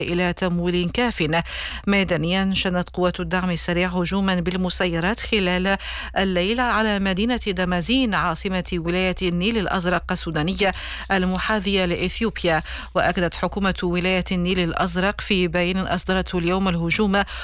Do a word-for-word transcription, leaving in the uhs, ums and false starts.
إلى تمويل كاف. ميدانيا شنت قوات الدعم السريع هجوما بالمسيرات خلال الليل على مدينة دمازين عاصمة ولاية النيل الأزرق السودانية المحاذية لإثيوبيا. وأكدت حكومة ولاية النيل الأزرق في بيان أصدرته اليوم الهجوم